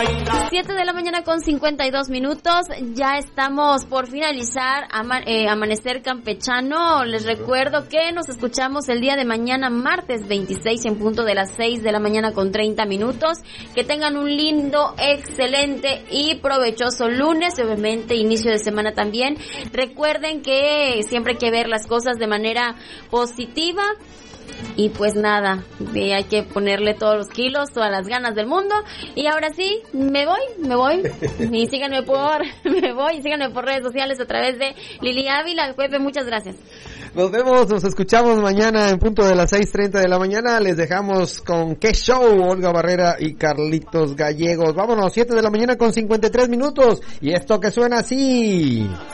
7 de la mañana con 52 minutos, ya estamos por finalizar Amanecer Campechano. Les recuerdo que nos escuchamos el día de mañana, martes 26, en punto de las 6 de la mañana con 30 minutos. Que tengan un lindo, excelente y provechoso lunes, obviamente inicio de semana también. Recuerden que siempre hay que ver las cosas de manera positiva. Y pues nada, hay que ponerle todos los kilos, todas las ganas del mundo. Y ahora sí, me voy. Y síganme por redes sociales a través de Lili Ávila. Pepe, muchas gracias. Nos vemos, nos escuchamos mañana en punto de las 6:30 de la mañana. Les dejamos con Qué Show, Olga Barrera y Carlitos Gallegos. Vámonos, 7 de la mañana con 53 minutos. Y esto que suena así.